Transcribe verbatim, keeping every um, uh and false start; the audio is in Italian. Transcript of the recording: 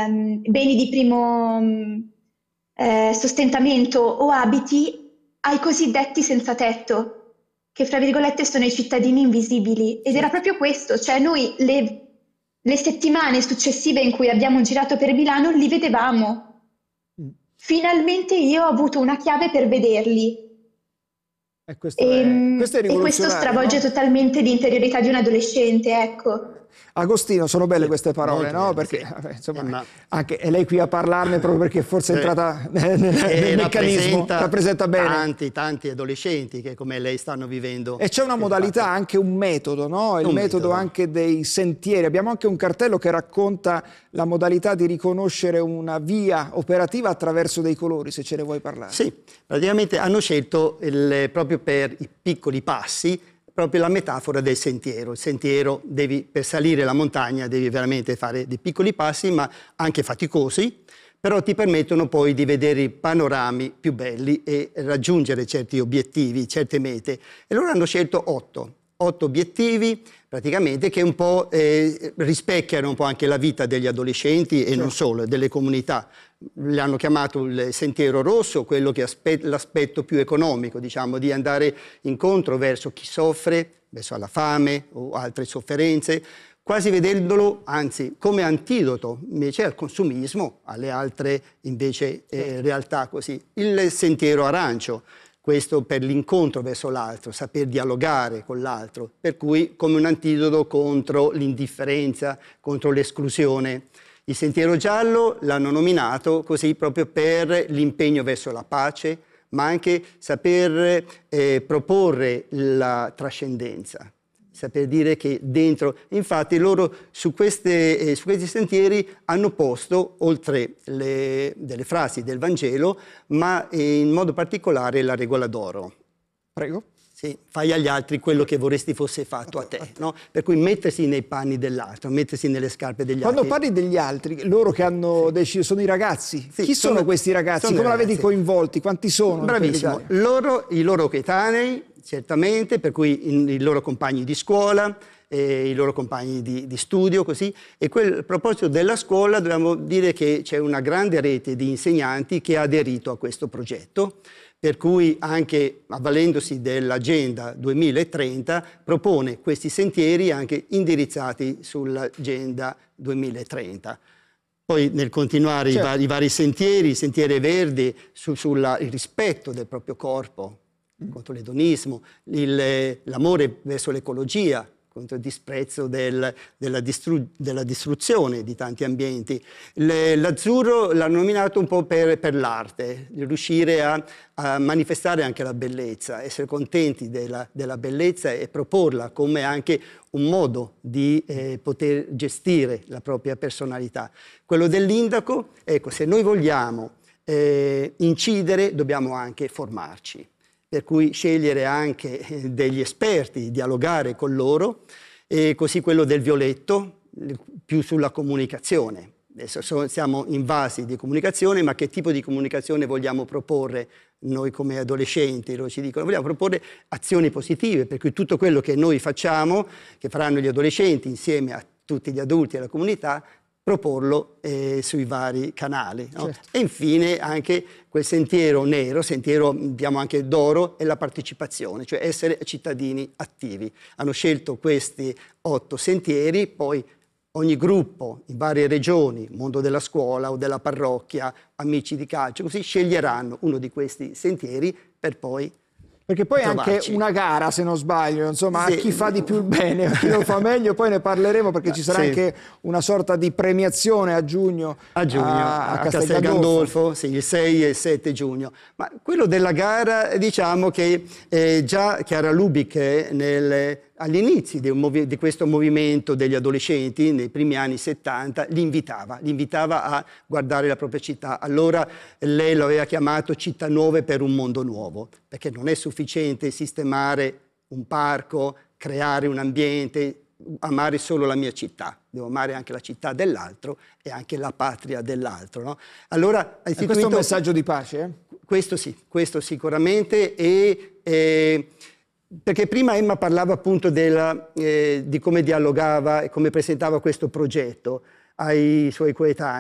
ehm, beni di primo mh, eh, sostentamento o abiti ai cosiddetti senza tetto, che fra virgolette sono i cittadini invisibili. Ed era Certo. proprio questo, cioè noi le, le settimane successive in cui abbiamo girato per Milano li vedevamo. Mm. Finalmente io ho avuto una chiave per vederli. E questo è, questo è E, e questo rivoluzionario, stravolge no? totalmente l'interiorità di un adolescente, ecco. Agostino, sono belle Sì, queste parole, molto no? belle, Perché sì. vabbè, insomma, Eh, ma- anche è lei qui a parlarne proprio perché forse è Eh, entrata nel, nel- e nel meccanismo, rappresenta, rappresenta bene. tanti, tanti adolescenti che come lei stanno vivendo. E c'è una il modalità, fatto- anche un metodo, no? Il Un metodo metodo. anche dei sentieri. Abbiamo anche un cartello che racconta la modalità di riconoscere una via operativa attraverso dei colori, se ce ne vuoi parlare. Sì, praticamente hanno scelto il- proprio per i piccoli passi proprio la metafora del sentiero. Il sentiero, devi, per salire la montagna devi veramente fare dei piccoli passi, ma anche faticosi, però ti permettono poi di vedere i panorami più belli e raggiungere certi obiettivi, certe mete. E loro hanno scelto otto, otto obiettivi praticamente che un po' eh, rispecchiano un po' anche la vita degli adolescenti e Certo. non solo, delle comunità. L'hanno chiamato il sentiero rosso, quello che è l'aspetto più economico, diciamo, di andare incontro verso chi soffre, verso la fame o altre sofferenze, quasi vedendolo, anzi, come antidoto invece al consumismo, alle altre invece eh, realtà così. Il sentiero arancio, questo per l'incontro verso l'altro, saper dialogare con l'altro, per cui come un antidoto contro l'indifferenza, contro l'esclusione. Il sentiero giallo l'hanno nominato così proprio per l'impegno verso la pace, ma anche saper eh, proporre la trascendenza, saper dire che dentro... Infatti loro su, queste, eh, su questi sentieri hanno posto, oltre le, delle frasi del Vangelo, ma eh, in modo particolare la regola d'oro. Prego. Sì, fai agli altri quello che vorresti fosse fatto a te, no? Per cui mettersi nei panni dell'altro, mettersi nelle scarpe degli Quando altri. parli degli altri, loro che hanno sì. deciso, sono i ragazzi. Sì, Chi sono, sono questi ragazzi? Come la vedi coinvolti? Quanti sono? Bravissimo. Loro, i loro coetanei, certamente, per cui i, i loro compagni di scuola, eh, i loro compagni di, di studio, così. E quel, a proposito della scuola, dobbiamo dire che c'è una grande rete di insegnanti che ha aderito a questo progetto, per cui anche avvalendosi dell'Agenda duemilatrenta propone questi sentieri anche indirizzati sull'Agenda duemilatrenta. Poi nel continuare certo. i, vari, i vari sentieri, i sentieri verdi sul rispetto del proprio corpo, mm. contro l'edonismo, l'amore verso l'ecologia, contro il disprezzo del, della, distru, della distruzione di tanti ambienti. L'azzurro l'hanno nominato un po' per, per l'arte, riuscire a, a manifestare anche la bellezza, essere contenti della, della bellezza e proporla come anche un modo di eh, poter gestire la propria personalità. Quello dell'indaco, ecco, se noi vogliamo eh, incidere, dobbiamo anche formarci. Per cui scegliere anche degli esperti, dialogare con loro, e così quello del violetto, più sulla comunicazione. Adesso siamo invasi di comunicazione, ma che tipo di comunicazione vogliamo proporre noi come adolescenti? Loro ci dicono, vogliamo proporre azioni positive, per cui tutto quello che noi facciamo, che faranno gli adolescenti insieme a tutti gli adulti e alla comunità, proporlo eh, sui vari canali. No? Certo. E infine anche quel sentiero nero, sentiero diamo anche d'oro, è la partecipazione, cioè essere cittadini attivi. Hanno scelto questi otto sentieri, poi ogni gruppo in varie regioni, mondo della scuola o della parrocchia, amici di calcio, così sceglieranno uno di questi sentieri per poi Perché poi è trovarci. anche una gara, se non sbaglio, insomma, sì. a chi fa di più il bene, a chi lo fa meglio, poi ne parleremo perché ci sarà sì. anche una sorta di premiazione a giugno a, giugno, a, a, a Castel, Castel Gandolfo. Gandolfo, sì, il sei e il sette giugno. Ma quello della gara, diciamo che eh, già Chiara Lubich nel, agli inizi di, un di questo movimento degli adolescenti, nei primi anni settanta, li invitava, li invitava a guardare la propria città. Allora lei lo aveva chiamato Città Nuove per un mondo nuovo, perché non è sufficiente sistemare un parco, creare un ambiente, amare solo la mia città, devo amare anche la città dell'altro e anche la patria dell'altro. No? Allora, istituito... Questo è un messaggio di pace? Eh? Questo sì, questo sicuramente, e, e, perché prima Emma parlava appunto della, eh, di come dialogava e come presentava questo progetto ai suoi coetanei.